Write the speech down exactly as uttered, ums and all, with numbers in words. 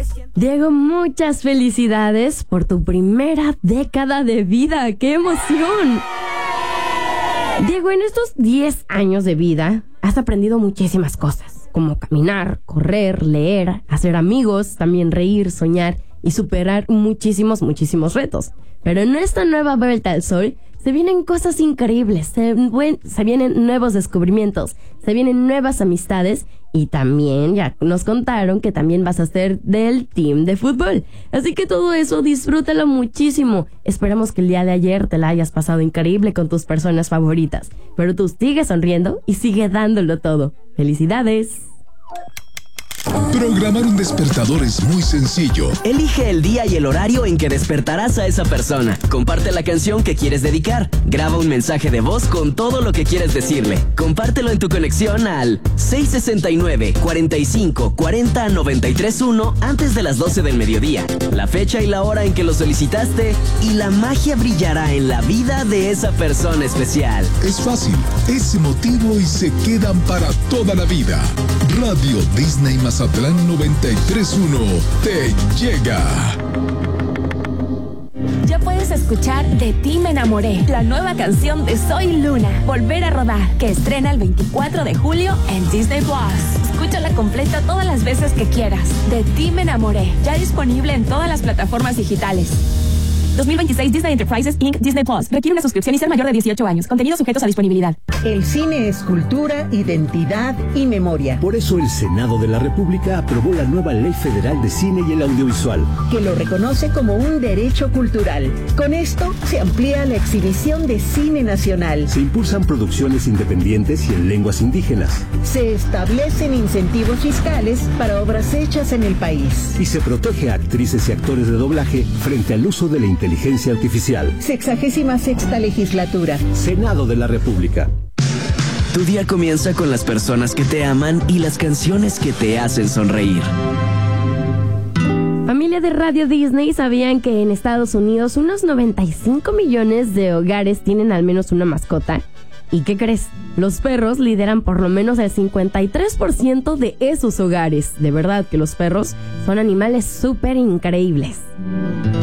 Diego, muchas felicidades por tu primera década de vida. ¡Qué emoción! Diego, en estos diez años de vida has aprendido muchísimas cosas, como caminar, correr, leer, hacer amigos, también reír, soñar y superar muchísimos, muchísimos retos. Pero en esta nueva vuelta al sol se vienen cosas increíbles, se, buen, se vienen nuevos descubrimientos, se vienen nuevas amistades y también ya nos contaron que también vas a ser del team de fútbol. Así que todo eso disfrútalo muchísimo. Esperamos que el día de ayer te la hayas pasado increíble con tus personas favoritas. Pero tú sigue sonriendo y sigue dándolo todo. ¡Felicidades! Programar un despertador es muy sencillo. Elige el día y el horario en que despertarás a esa persona. Comparte la canción que quieres dedicar. Graba un mensaje de voz con todo lo que quieres decirle. Compártelo en tu conexión al seis sesenta y nueve, cuarenta y cinco, cuarenta, noventa y tres uno antes de las doce del mediodía. La fecha y la hora en que lo solicitaste y la magia brillará en la vida de esa persona especial. Es fácil, es emotivo y se quedan para toda la vida. Radio Disney Mazatlán noventa y tres punto uno te llega. Ya puedes escuchar De Ti Me Enamoré, la nueva canción de Soy Luna, Volver a Rodar, que estrena el veinticuatro de julio en Disney Plus. Escúchala completa todas las veces que quieras. De Ti Me Enamoré, ya disponible en todas las plataformas digitales. dos mil veintiséis Disney Enterprises incorporated. Disney Plus. Requiere una suscripción y ser mayor de dieciocho años. Contenidos sujetos a disponibilidad. El cine es cultura, identidad y memoria. Por eso el Senado de la República aprobó la nueva Ley Federal de Cine y el Audiovisual, que lo reconoce como un derecho cultural. Con esto se amplía la exhibición de cine nacional. Se impulsan producciones independientes y en lenguas indígenas. Se establecen incentivos fiscales para obras hechas en el país. Y se protege a actrices y actores de doblaje frente al uso de la inteligencia Inteligencia artificial. Sexagésima sexta legislatura. Senado de la República. Tu día comienza con las personas que te aman y las canciones que te hacen sonreír. Familia de Radio Disney, ¿sabían que en Estados Unidos unos noventa y cinco millones de hogares tienen al menos una mascota? ¿Y qué crees? Los perros lideran por lo menos el cincuenta y tres por ciento de esos hogares. De verdad que los perros son animales súper increíbles.